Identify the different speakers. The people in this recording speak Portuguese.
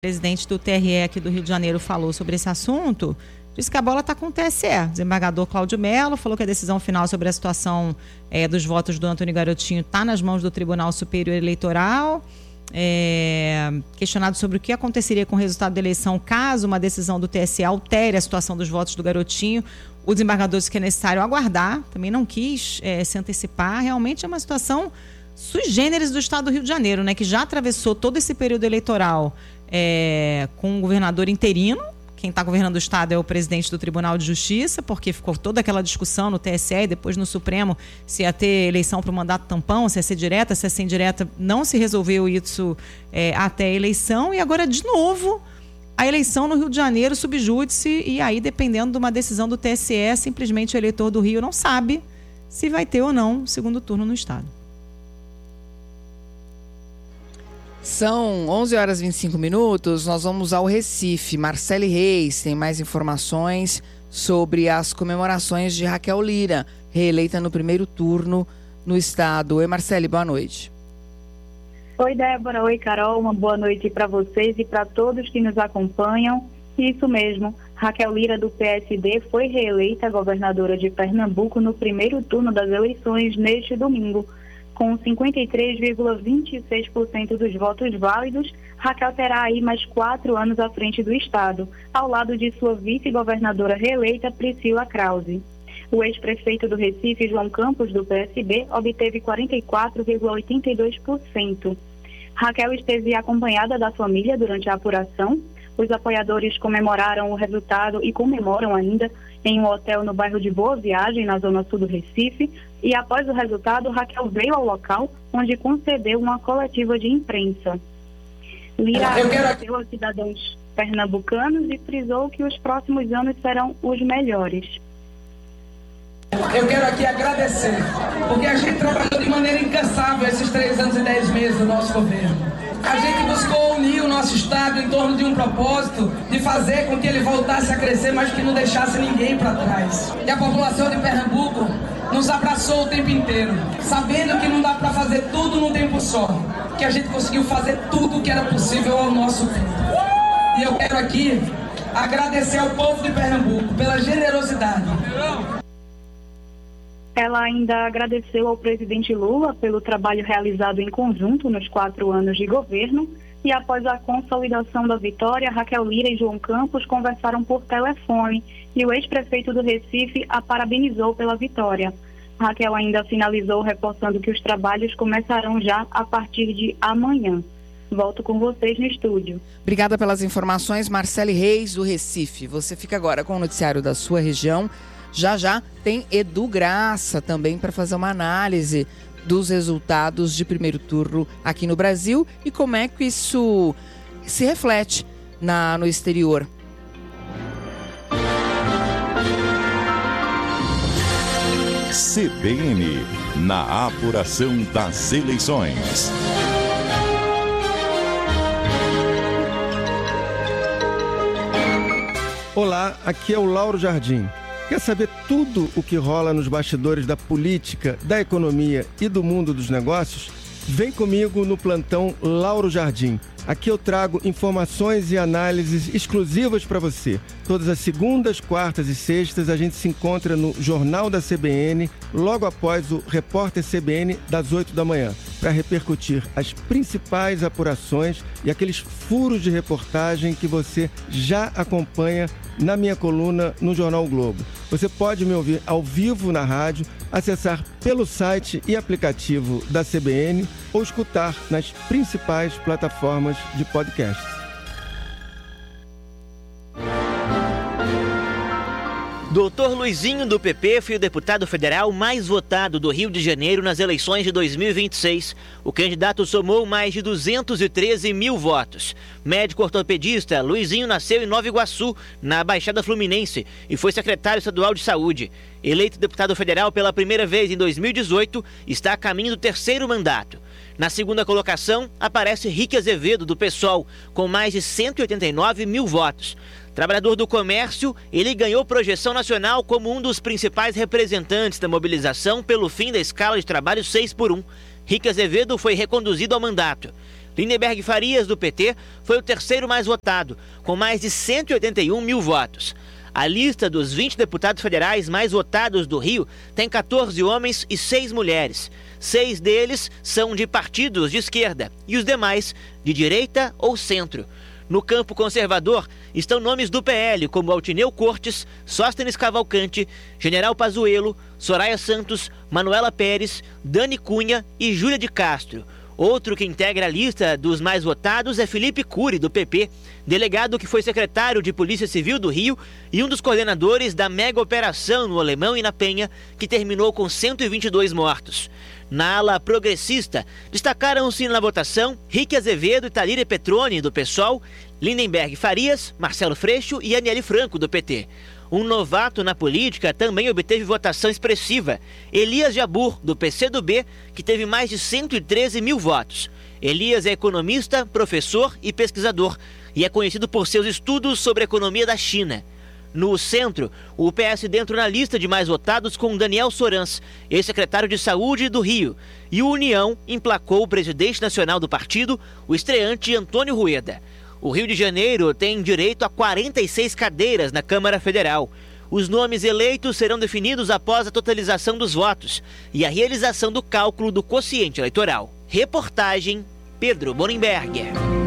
Speaker 1: presidente do TRE aqui do Rio de Janeiro falou sobre esse assunto, disse que a bola está com o TSE. O desembargador Cláudio Mello falou que a decisão final sobre a situação dos votos do Antônio Garotinho está nas mãos do Tribunal Superior Eleitoral. Questionado sobre o que aconteceria com o resultado da eleição caso uma decisão do TSE altere a situação dos votos do Garotinho, o desembargador disse que é necessário aguardar, também não quis se antecipar. Realmente é uma situação sui generis do estado do Rio de Janeiro, né, que já atravessou todo esse período eleitoral com um governador interino. Quem está governando o estado é o presidente do Tribunal de Justiça, porque ficou toda aquela discussão no TSE e depois no Supremo se ia ter eleição para o mandato tampão, se ia ser direta, se ia ser indireta. Não se resolveu isso até a eleição, e agora de novo a eleição no Rio de Janeiro subjúdice, e aí dependendo de uma decisão do TSE, simplesmente o eleitor do Rio não sabe se vai ter ou não segundo turno no estado.
Speaker 2: São 11h25, nós vamos ao Recife. Marcele Reis tem mais informações sobre as comemorações de Raquel Lira, reeleita no primeiro turno no estado. Oi, Marcele, boa noite.
Speaker 3: Oi, Débora. Oi, Carol. Uma boa noite para vocês e para todos que nos acompanham. Isso mesmo, Raquel Lira, do PSD, foi reeleita governadora de Pernambuco no primeiro turno das eleições neste domingo. Com 53,26% dos votos válidos, Raquel terá aí mais 4 anos à frente do estado, ao lado de sua vice-governadora reeleita, Priscila Krause. O ex-prefeito do Recife, João Campos, do PSB, obteve 44,82%. Raquel esteve acompanhada da família durante a apuração. Os apoiadores comemoraram o resultado e comemoram ainda em um hotel no bairro de Boa Viagem, na zona sul do Recife, e após o resultado, Raquel veio ao local, onde concedeu uma coletiva de imprensa. Lira agradeceu aos cidadãos pernambucanos e frisou que os próximos anos serão os melhores.
Speaker 4: Eu quero aqui agradecer, porque a gente trabalhou de maneira incansável esses 3 anos e 10 meses do nosso governo. A gente buscou unir o nosso estado em torno de um propósito de fazer com que ele voltasse a crescer, mas que não deixasse ninguém para trás. E a população de Pernambuco nos abraçou o tempo inteiro, sabendo que não dá para fazer tudo num tempo só, que a gente conseguiu fazer tudo o que era possível ao nosso tempo. E eu quero aqui agradecer ao povo de Pernambuco pela generosidade.
Speaker 3: Ela ainda agradeceu ao presidente Lula pelo trabalho realizado em conjunto nos 4 anos de governo, e após a consolidação da vitória, Raquel Lira e João Campos conversaram por telefone e o ex-prefeito do Recife a parabenizou pela vitória. Raquel ainda finalizou reforçando que os trabalhos começarão já a partir de amanhã. Volto com vocês no estúdio.
Speaker 2: Obrigada pelas informações, Marcele Reis, do Recife. Você fica agora com o noticiário da sua região. Já tem Edu Graça também para fazer uma análise dos resultados de primeiro turno aqui no Brasil e como é que isso se reflete no exterior.
Speaker 5: CBN, na apuração das eleições.
Speaker 6: Olá, aqui é o Lauro Jardim. Quer saber tudo o que rola nos bastidores da política, da economia e do mundo dos negócios? Vem comigo no plantão Lauro Jardim. Aqui eu trago informações e análises exclusivas para você. Todas as segundas, quartas e sextas a gente se encontra no Jornal da CBN, logo após o Repórter CBN das 8 da manhã, para repercutir as principais apurações e aqueles furos de reportagem que você já acompanha na minha coluna no Jornal Globo. Você pode me ouvir ao vivo na rádio, acessar pelo site e aplicativo da CBN ou escutar nas principais plataformas de podcast.
Speaker 7: Doutor Luizinho, do PP, foi o deputado federal mais votado do Rio de Janeiro nas eleições de 2026. O candidato somou mais de 213 mil votos. Médico ortopedista, Luizinho nasceu em Nova Iguaçu, na Baixada Fluminense, e foi secretário estadual de saúde. Eleito deputado federal pela primeira vez em 2018, está a caminho do 3º mandato. Na segunda colocação, aparece Rick Azevedo, do PSOL, com mais de 189 mil votos. Trabalhador do comércio, ele ganhou projeção nacional como um dos principais representantes da mobilização pelo fim da escala de trabalho 6x1. Rick Azevedo foi reconduzido ao mandato. Lindenberg Farias, do PT, foi o terceiro mais votado, com mais de 181 mil votos. A lista dos 20 deputados federais mais votados do Rio tem 14 homens e 6 mulheres. 6 deles são de partidos de esquerda e os demais de direita ou centro. No campo conservador estão nomes do PL, como Altineu Cortes, Sóstenes Cavalcante, General Pazuello, Soraya Santos, Manuela Pérez, Dani Cunha e Júlia de Castro. Outro que integra a lista dos mais votados é Felipe Cury, do PP, delegado que foi secretário de Polícia Civil do Rio e um dos coordenadores da mega operação no Alemão e na Penha, que terminou com 122 mortos. Na ala progressista, destacaram-se na votação Rick Azevedo e Thalíria Petroni, do PSOL, Lindenberg Farias, Marcelo Freixo e Aniele Franco, do PT. Um novato na política também obteve votação expressiva, Elias Jabur, do PCdoB, que teve mais de 113 mil votos. Elias é economista, professor e pesquisador, e é conhecido por seus estudos sobre a economia da China. No centro, o PSD entrou na lista de mais votados com Daniel Sorans, ex-secretário de Saúde do Rio, e o União emplacou o presidente nacional do partido, o estreante Antônio Rueda. O Rio de Janeiro tem direito a 46 cadeiras na Câmara Federal. Os nomes eleitos serão definidos após a totalização dos votos e a realização do cálculo do quociente eleitoral. Reportagem Pedro Bonenberger.